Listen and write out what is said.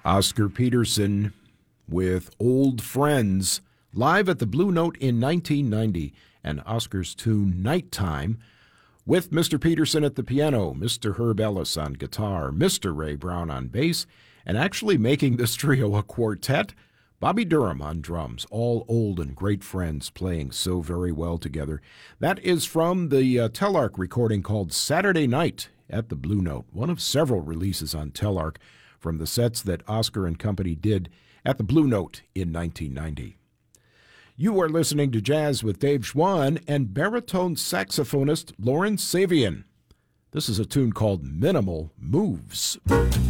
Oscar Peterson with Old Friends, live at the Blue Note in 1990, and Oscar's tune Nighttime, with Mr. Peterson at the piano, Mr. Herb Ellis on guitar, Mr. Ray Brown on bass, and actually making this trio a quartet, Bobby Durham on drums, all old and great friends playing so very well together. That is from the Telarc recording called Saturday Night at the Blue Note, one of several releases on Telarc from the sets that Oscar and company did at the Blue Note in 1990. You are listening to Jazz with Dave Schwann and baritone saxophonist Lauren Savian. This is a tune called Minimal Moves.